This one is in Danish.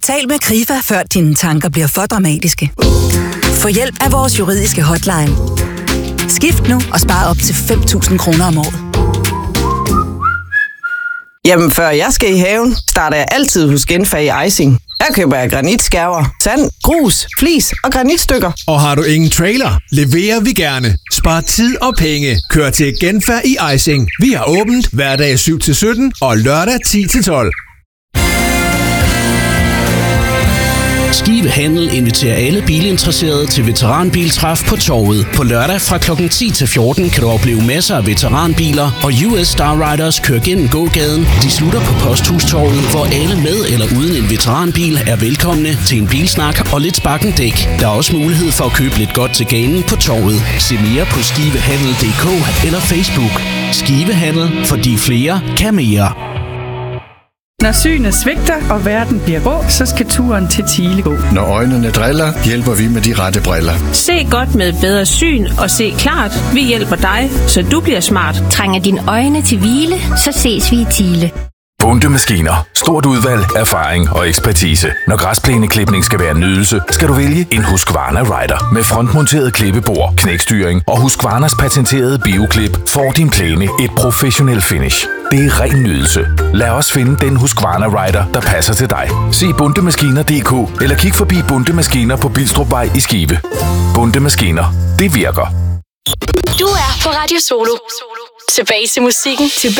Tal med Krifa, før dine tanker bliver for dramatiske. Få hjælp af vores juridiske hotline. Skift nu og spar op til 5.000 kroner om året. Jamen, før jeg skal i haven, starter jeg altid hos Genfag Icing. Her køber jeg granitskærver, sand, grus, flis og granitstykker. Og har du ingen trailer, leverer vi gerne. Spar tid og penge. Kør til Genfag i Icing. Vi har åbent hverdag 7-17 og lørdag 10-12. Skive Handel inviterer alle bilinteresserede til veteranbiltræf på Torvet. På lørdag fra kl. 10 til 14 kan du opleve masser af veteranbiler, og US Star Riders kører gennem gågaden. De slutter på Posthustorvet, hvor alle med eller uden en veteranbil er velkomne til en bilsnak og lidt sparken dæk. Der er også mulighed for at købe lidt godt til ganen på Torvet. Se mere på skivehandel.dk eller Facebook. Skive Handel, fordi flere kan mere. Når synet svigter, og verden bliver grå, så skal turen til Thile gå. Når øjnene driller, hjælper vi med de rette briller. Se godt med bedre syn og se klart. Vi hjælper dig, så du bliver smart. Trænger dine øjne til hvile, så ses vi i Thile. Bunde Maskiner. Stort udvalg, erfaring og ekspertise. Når græsplæneklipning skal være en nydelse, skal du vælge en Husqvarna Rider. Med frontmonteret klippebord, knækstyring og Husqvarnas patenterede bioklip får din plæne et professionelt finish. Det er ren nydelse. Lad os finde den Husqvarna Rider, der passer til dig. Se bundemaskiner.dk eller kig forbi Bunde Maskiner på Bilstrupvej i Skive. Bunde Maskiner. Det virker. Du er på Radio Solo. Tilbage til musikken.